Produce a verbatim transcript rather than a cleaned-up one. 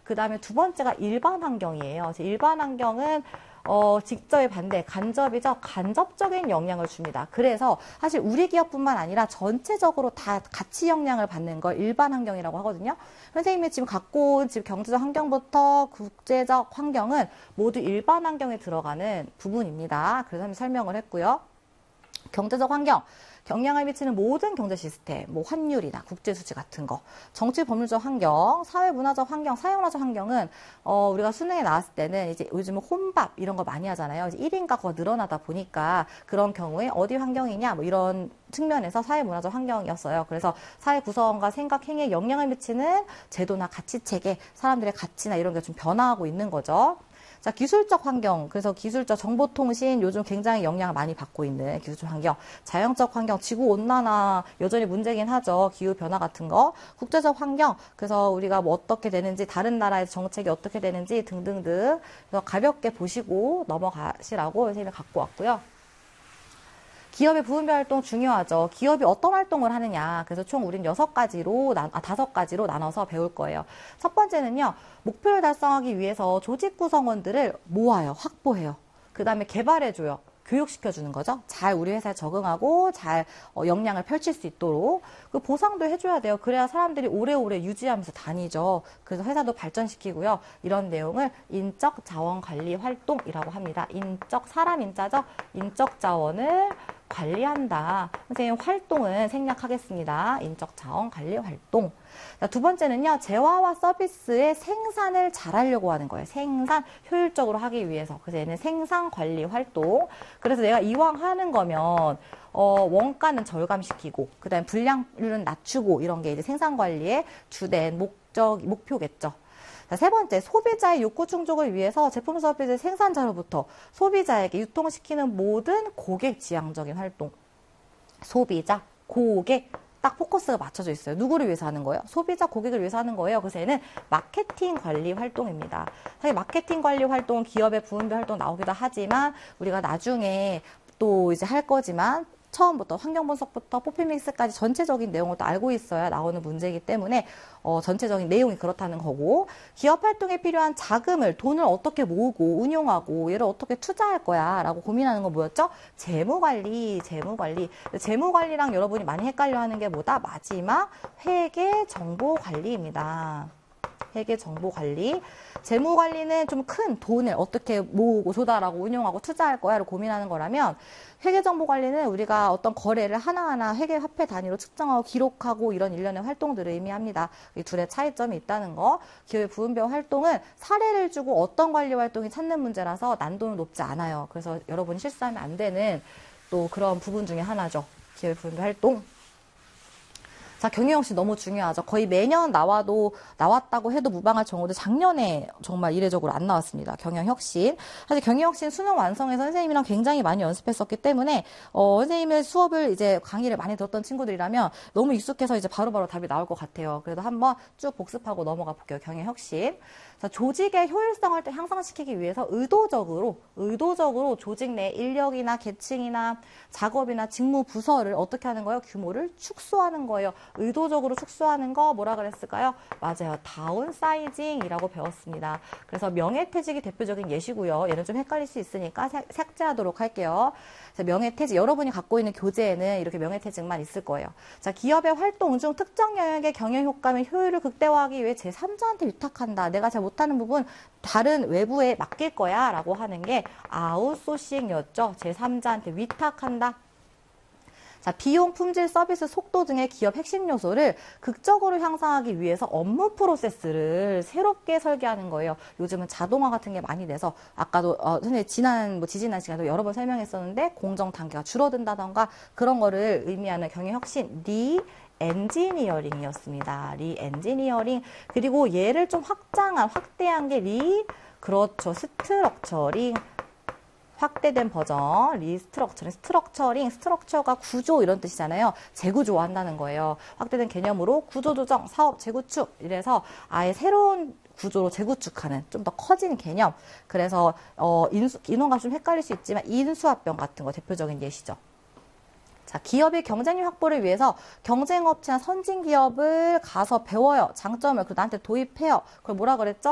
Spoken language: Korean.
그 다음에 두 번째가 일반 환경이에요. 일반 환경은 어, 직접의 반대, 간접이죠. 간접적인 영향을 줍니다. 그래서 사실 우리 기업뿐만 아니라 전체적으로 다 같이 영향을 받는 걸 일반 환경이라고 하거든요. 선생님이 지금 갖고 온 지금 경제적 환경부터 국제적 환경은 모두 일반 환경에 들어가는 부분입니다. 그래서 한번 설명을 했고요. 경제적 환경. 영향을 미치는 모든 경제 시스템, 뭐 환율이나 국제 수지 같은 거, 정치 법률적 환경, 사회 문화적 환경, 사회문화적 환경은 어 우리가 수능에 나왔을 때는 이제 요즘은 혼밥 이런 거 많이 하잖아요. 이제 일 인 가구가 늘어나다 보니까 그런 경우에 어디 환경이냐 뭐 이런 측면에서 사회 문화적 환경이었어요. 그래서 사회 구성원과 생각 행위에 영향을 미치는 제도나 가치 체계, 사람들의 가치나 이런 게 좀 변화하고 있는 거죠. 자, 기술적 환경. 그래서 기술적 정보통신 요즘 굉장히 영향을 많이 받고 있는 기술적 환경. 자연적 환경, 지구온난화 여전히 문제긴 하죠. 기후변화 같은 거. 국제적 환경. 그래서 우리가 뭐 어떻게 되는지, 다른 나라의 정책이 어떻게 되는지 등등등. 그래서 가볍게 보시고 넘어가시라고 선생님이 갖고 왔고요. 기업의 부분별 활동 중요하죠. 기업이 어떤 활동을 하느냐. 그래서 총 우린 여섯 가지로, 아, 다섯 가지로 나눠서 배울 거예요. 첫 번째는요, 목표를 달성하기 위해서 조직 구성원들을 모아요. 확보해요. 그 다음에 개발해줘요. 교육시켜주는 거죠. 잘 우리 회사에 적응하고 잘 어, 역량을 펼칠 수 있도록. 그 보상도 해줘야 돼요. 그래야 사람들이 오래오래 유지하면서 다니죠. 그래서 회사도 발전시키고요. 이런 내용을 인적 자원 관리 활동이라고 합니다. 인적, 사람 인자죠. 인적 자원을 관리한다. 선생님 활동은 생략하겠습니다. 인적 자원 관리 활동. 자, 두 번째는요. 재화와 서비스의 생산을 잘하려고 하는 거예요. 생산 효율적으로 하기 위해서. 그래서 얘는 생산 관리 활동. 그래서 내가 이왕 하는 거면 어, 원가는 절감시키고 그다음에 불량률은 낮추고 이런 게 이제 생산 관리의 주된 목적 목표겠죠. 자, 세 번째, 소비자의 욕구 충족을 위해서 제품 서비스 생산자로부터 소비자에게 유통시키는 모든 고객 지향적인 활동. 소비자, 고객, 딱 포커스가 맞춰져 있어요. 누구를 위해서 하는 거예요? 소비자, 고객을 위해서 하는 거예요. 그래서 얘는 마케팅 관리 활동입니다. 사실 마케팅 관리 활동은 기업의 부분별 활동 나오기도 하지만 우리가 나중에 또 이제 할 거지만 처음부터 환경 분석부터 포피믹스까지 전체적인 내용을 또 알고 있어야 나오는 문제이기 때문에 어, 전체적인 내용이 그렇다는 거고, 기업 활동에 필요한 자금을, 돈을 어떻게 모으고 운용하고 얘를 어떻게 투자할 거야 라고 고민하는 건 뭐였죠? 재무관리, 재무관리. 재무관리랑 여러분이 많이 헷갈려 하는 게 뭐다? 마지막 회계 정보관리입니다. 회계 정보 관리. 재무 관리는 좀 큰 돈을 어떻게 모으고 조달하고 운용하고 투자할 거야를 고민하는 거라면, 회계 정보 관리는 우리가 어떤 거래를 하나하나 회계 화폐 단위로 측정하고 기록하고 이런 일련의 활동들을 의미합니다. 이 둘의 차이점이 있다는 거. 기업의 부분별 활동은 사례를 주고 어떤 관리 활동이 찾는 문제라서 난도는 높지 않아요. 그래서 여러분이 실수하면 안 되는 또 그런 부분 중에 하나죠. 기업의 부분별 활동. 자, 경영혁신 너무 중요하죠. 거의 매년 나와도, 나왔다고 해도 무방할 정도로 작년에 정말 이례적으로 안 나왔습니다. 경영혁신. 사실 경영혁신 수능 완성에서 선생님이랑 굉장히 많이 연습했었기 때문에, 어, 선생님의 수업을 이제 강의를 많이 들었던 친구들이라면 너무 익숙해서 이제 바로바로 답이 나올 것 같아요. 그래도 한번 쭉 복습하고 넘어가 볼게요. 경영혁신. 자, 조직의 효율성을 향상시키기 위해서 의도적으로, 의도적으로 조직 내 인력이나 계층이나 작업이나 직무 부서를 어떻게 하는 거예요? 규모를 축소하는 거예요. 의도적으로 축소하는 거 뭐라 그랬을까요? 맞아요. 다운사이징이라고 배웠습니다. 그래서 명예퇴직이 대표적인 예시고요. 얘는 좀 헷갈릴 수 있으니까 삭제하도록 할게요. 자, 명예퇴직, 여러분이 갖고 있는 교재에는 이렇게 명예퇴직만 있을 거예요. 자, 기업의 활동 중 특정 영역의 경영효과 및 효율을 극대화하기 위해 제삼자한테 위탁한다. 내가 잘 못하는 부분 다른 외부에 맡길 거야 라고 하는 게 아웃소싱이었죠. 제삼자한테 위탁한다. 자, 비용, 품질, 서비스, 속도 등의 기업 핵심 요소를 극적으로 향상하기 위해서 업무 프로세스를 새롭게 설계하는 거예요. 요즘은 자동화 같은 게 많이 돼서, 아까도 어, 선생님 지난 뭐 지지난 시간에도 여러 번 설명했었는데 공정 단계가 줄어든다던가 그런 거를 의미하는 경영 혁신 리 엔지니어링이었습니다. 리 엔지니어링. 그리고 얘를 좀 확장한 확대한 게 리 그렇죠 스트럭처링. 확대된 버전, 리스트럭처링, 스트럭처링, 스트럭처가 구조 이런 뜻이잖아요. 재구조한다는 거예요. 확대된 개념으로 구조조정, 사업 재구축 이래서 아예 새로운 구조로 재구축하는 좀 더 커진 개념. 그래서 어, 인수, 인원과 좀 헷갈릴 수 있지만 인수합병 같은 거 대표적인 예시죠. 자, 기업의 경쟁력 확보를 위해서 경쟁업체나 선진기업을 가서 배워요. 장점을 그 나한테 도입해요. 그걸 뭐라 그랬죠?